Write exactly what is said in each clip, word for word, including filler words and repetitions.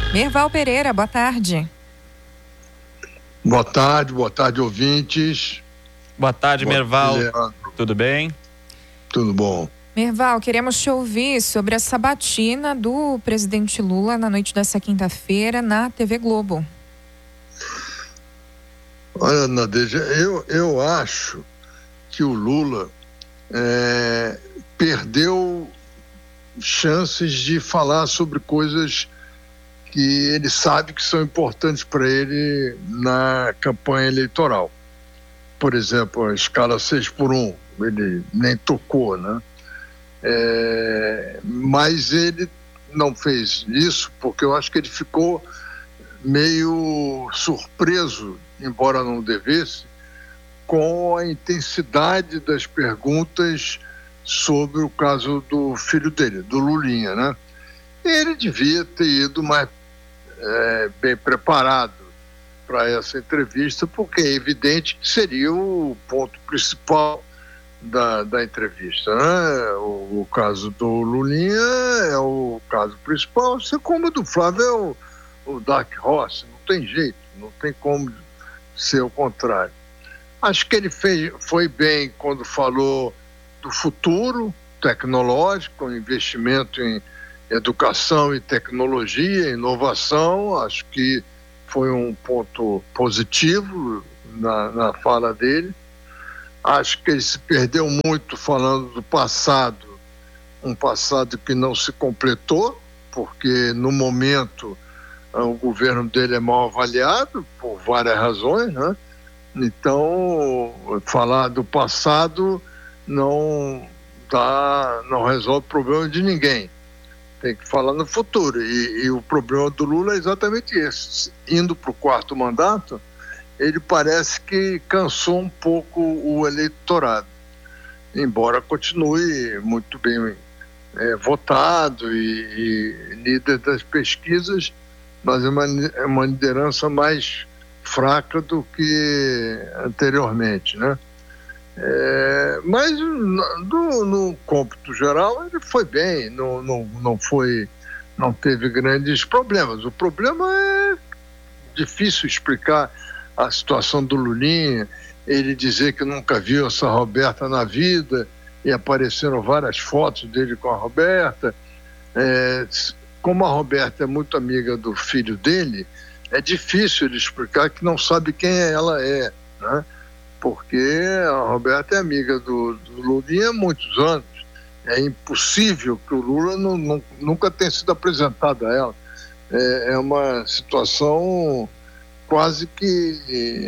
Merval Pereira, boa tarde. Boa tarde, boa tarde, ouvintes. Boa tarde, boa Merval. Tarde, tudo bem? Tudo bom. Merval, queremos te ouvir sobre a sabatina do presidente Lula na noite dessa quinta-feira na T V Globo. Olha, Nadeja, eu, eu acho que o Lula é, perdeu chances de falar sobre coisas que ele sabe que são importantes para ele na campanha eleitoral. Por exemplo, a escala seis por um, ele nem tocou, né? É, mas ele não fez isso porque eu acho que ele ficou meio surpreso, embora não devesse, com a intensidade das perguntas sobre o caso do filho dele, do Lulinha, né? Ele devia ter ido mais é, bem preparado para essa entrevista, porque é evidente que seria o ponto principal da, da entrevista, né? O, o caso do Lulinha é o caso principal, assim como o do Flávio é o, o Dark Horse, não tem jeito, não tem como ser o contrário. Acho que ele fez, foi bem quando falou do futuro tecnológico, investimento em educação e tecnologia, inovação. Acho que foi um ponto positivo na, na fala dele. Acho que ele se perdeu muito falando do passado, um passado que não se completou, porque no momento o governo dele é mal avaliado por várias razões, né? Então, falar do passado não dá, não resolve o problema de ninguém. Tem que falar no futuro. E, e o problema do Lula é exatamente esse. Indo para o quarto mandato, ele parece que cansou um pouco o eleitorado, embora continue muito bem é, votado e, e líder das pesquisas, mas é uma, é uma liderança mais fraca do que anteriormente, né? É, mas no, no cômputo geral ele foi bem, não, não, não foi, não teve grandes problemas. O problema é difícil explicar a situação do Lulinha, ele dizer que nunca viu essa Roberta na vida e apareceram várias fotos dele com a Roberta. É, como a Roberta é muito amiga do filho dele, é difícil ele explicar que não sabe quem ela é, né? Porque a Roberta é amiga do, do Lulinha há muitos anos. É impossível que o Lula não, não, nunca tenha sido apresentado a ela. É, é uma situação quase que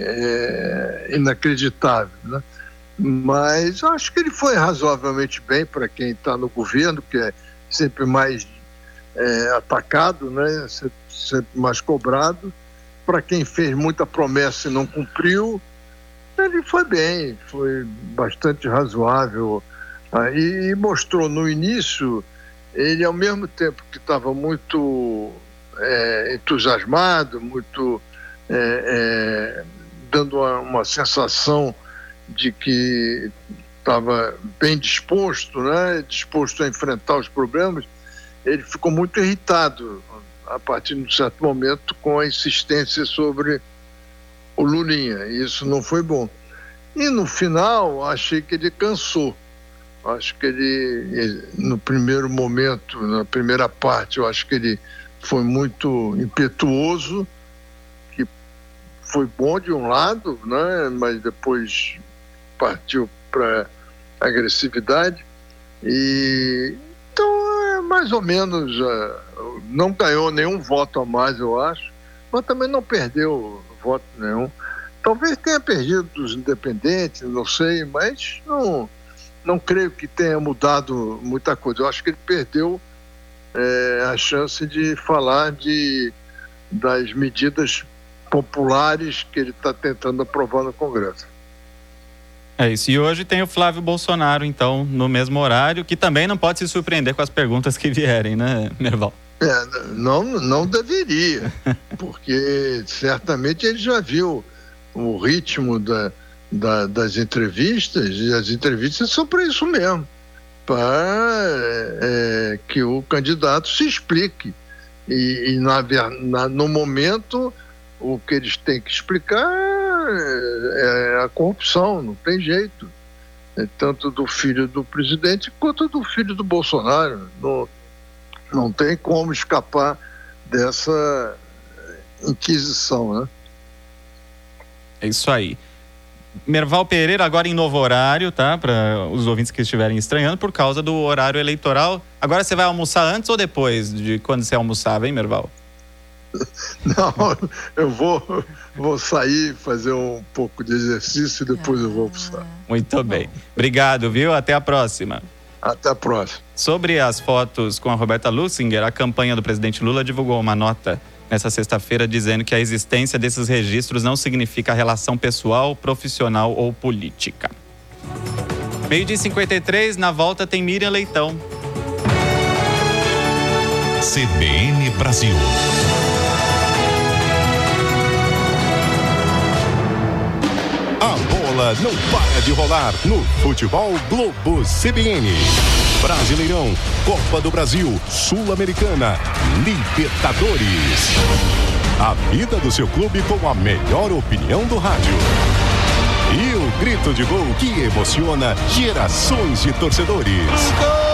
é, inacreditável, né? Mas acho que ele foi razoavelmente bem para quem está no governo, que é sempre mais é, atacado, né? Sempre, sempre mais cobrado. Para quem fez muita promessa e não cumpriu, ele foi bem, foi bastante razoável. Ah, e, e mostrou no início, ele ao mesmo tempo que estava muito é, entusiasmado, muito é, é, dando uma, uma sensação de que estava bem disposto, né? Disposto a enfrentar os problemas, ele ficou muito irritado a partir de um certo momento com a insistência sobre o Lulinha. Isso não foi bom. E no final, achei que ele cansou. Acho que ele, no primeiro momento, na primeira parte, eu acho que ele foi muito impetuoso, que foi bom de um lado, né? Mas depois partiu para agressividade. E então, é mais ou menos, não ganhou nenhum voto a mais, eu acho, mas também não perdeu voto nenhum. Talvez tenha perdido dos independentes, não sei, mas não, não creio que tenha mudado muita coisa. Eu acho que ele perdeu é, a chance de falar de, das medidas populares que ele está tentando aprovar no Congresso. É isso. E hoje tem o Flávio Bolsonaro, então, no mesmo horário, que também não pode se surpreender com as perguntas que vierem, né, Merval? É, não, não deveria, porque certamente ele já viu o ritmo da, da, das entrevistas, e as entrevistas são para isso mesmo, para é, que o candidato se explique. E, e na, na, no momento, o que eles têm que explicar é, é a corrupção, não tem jeito. É tanto do filho do presidente quanto do filho do Bolsonaro. Não, não tem como escapar dessa inquisição, né? É isso aí. Merval Pereira agora em novo horário, tá? Para os ouvintes que estiverem estranhando, por causa do horário eleitoral. Agora você vai almoçar antes ou depois de quando você almoçava, hein, Merval? Não, eu vou, vou sair, fazer um pouco de exercício e depois eu vou almoçar. Muito bem. Obrigado, viu? Até a próxima. Até a próxima. Sobre as fotos com a Roberta Lussinger, a campanha do presidente Lula divulgou uma nota nessa sexta-feira dizendo que a existência desses registros não significa relação pessoal, profissional ou política. Meio-dia e cinquenta e três, na volta tem Miriam Leitão. C B N Brasil. A bola não para de rolar no Futebol Globo C B N. Brasileirão, Copa do Brasil, Sul-Americana, Libertadores. A vida do seu clube com a melhor opinião do rádio. E o grito de gol que emociona gerações de torcedores.